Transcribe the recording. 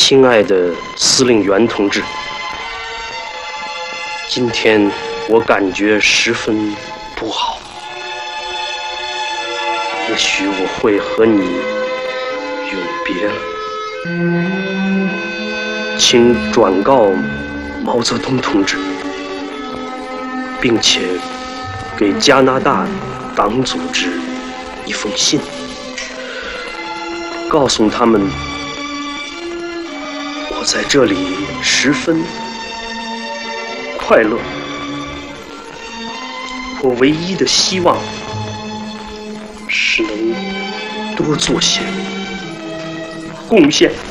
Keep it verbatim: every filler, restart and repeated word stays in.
亲爱的司令员同志，今天我感觉十分不好，也许我会和你永别了，请转告毛泽东同志，并且给加拿大党组织一封信，告诉他们我在这里十分快乐，我唯一的希望是能多做些贡献。